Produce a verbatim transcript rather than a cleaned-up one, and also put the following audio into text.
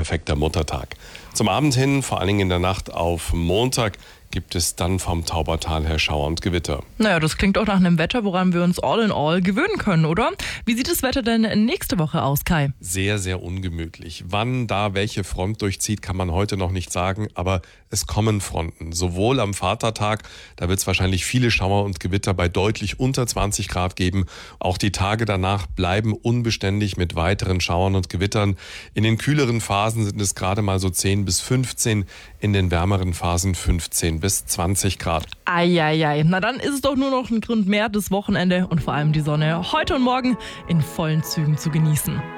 perfekter Muttertag. Zum Abend hin, vor allen Dingen in der Nacht auf Montag, gibt es dann vom Taubertal her Schauer und Gewitter. Naja, das klingt auch nach einem Wetter, woran wir uns all in all gewöhnen können, oder? Wie sieht das Wetter denn nächste Woche aus, Kai? Sehr, sehr ungemütlich. Wann da welche Front durchzieht, kann man heute noch nicht sagen, aber es kommen Fronten. Sowohl am Vatertag, da wird es wahrscheinlich viele Schauer und Gewitter bei deutlich unter zwanzig Grad geben. Auch die Tage danach bleiben unbeständig mit weiteren Schauern und Gewittern. In den kühleren Phasen sind es gerade mal so zehn bis fünfzehn, in den wärmeren Phasen fünfzehn bis zwanzig Grad. Eieiei, na dann ist es doch nur noch ein Grund mehr, das Wochenende und vor allem die Sonne heute und morgen in vollen Zügen zu genießen.